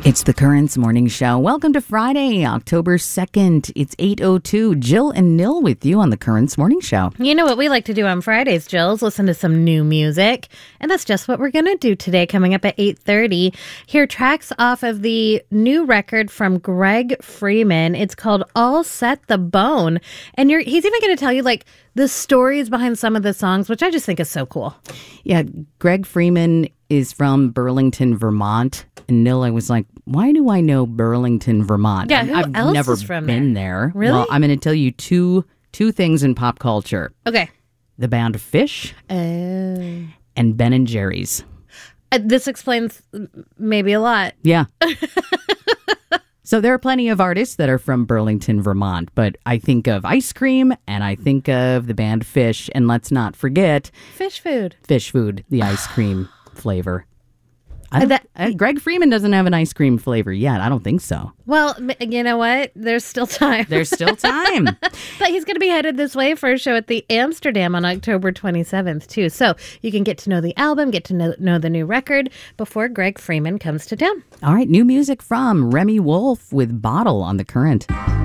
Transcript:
It's the Currents Morning Show. Welcome to Friday, October 2nd. It's 8:02. Jill and Nil with you on the Currents Morning Show. You know what we like to do on Fridays, Jill, is listen to some new music. And that's just what we're going to do today, coming up at 8:30. Hear tracks off of the new record from Greg Freeman. It's called All Set the Bone. And he's even going to tell you, like, the stories behind some of the songs, which I just think is so cool. Yeah, Greg Freeman is from Burlington, Vermont. And Nil, I was like, why do I know Burlington, Vermont? Yeah, who I've else never is from been there. Really? Well, I'm going to tell you two things in pop culture. Okay. The band Fish and Ben and Jerry's. This explains maybe a lot. Yeah. So there are plenty of artists that are from Burlington, Vermont, but I think of ice cream and I think of the band Fish, and let's not forget Fish food. Fish food, the ice cream flavor. Greg Freeman doesn't have an ice cream flavor yet. I don't think so. Well, you know what? There's still time. There's still time. But he's going to be headed this way for a show at the Amsterdam on October 27th, too. So you can get to know the album, get to know the new record before Greg Freeman comes to town. All right, new music from Remy Wolf with Bottle on The Current.